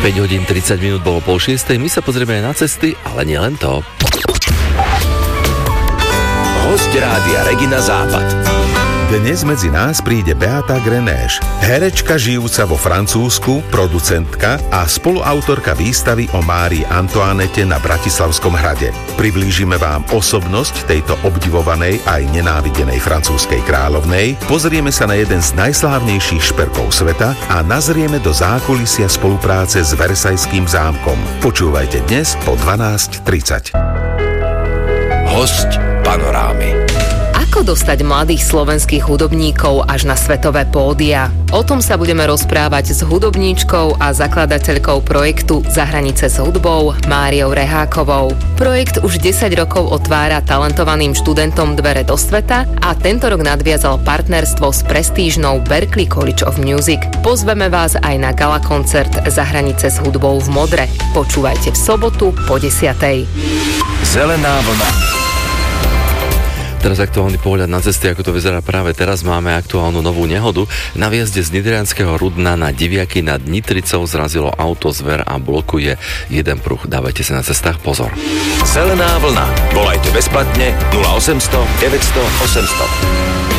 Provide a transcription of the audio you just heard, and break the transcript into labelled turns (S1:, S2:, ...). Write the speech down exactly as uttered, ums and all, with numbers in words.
S1: päť hodín tridsať minút bolo pol šiestej, my sa pozrieme aj na cesty, ale nie len to.
S2: Hosť Rádia Regina Západ.
S3: Dnes medzi nás príde Beata Grenéš, herečka žijúca vo Francúzsku, producentka a spoluautorka výstavy o Márii Antoinette na Bratislavskom hrade. Priblížime vám osobnosť tejto obdivovanej aj nenávidenej francúzskej kráľovnej, pozrieme sa na jeden z najslávnejších šperkov sveta a nazrieme do zákulisia spolupráce s Versajským zámkom. Počúvajte dnes po dvanásť tridsať.
S2: Hosť Panorámy.
S4: Ako dostať mladých slovenských hudobníkov až na svetové pódia? O tom sa budeme rozprávať s hudobníčkou a zakladateľkou projektu Za hranice s hudbou Máriou Rehákovou. Projekt už desať rokov otvára talentovaným študentom dvere do sveta a tento rok nadviazal partnerstvo s prestížnou Berklee College of Music. Pozveme vás aj na gala koncert Za hranice s hudbou v Modre. Počúvajte v sobotu po desiatej.
S2: Zelená vlna.
S1: Teraz aktuálny pohľad na cesty, ako to vyzerá práve teraz. Máme aktuálnu novú nehodu. Na výjazde z Nitrianskeho Rudna na Diviaky nad Nitricou zrazilo auto zver a blokuje jeden pruh. Dávajte si na cestách pozor.
S2: Zelená vlna. Volajte bezplatne nula osemsto deväťsto osemsto.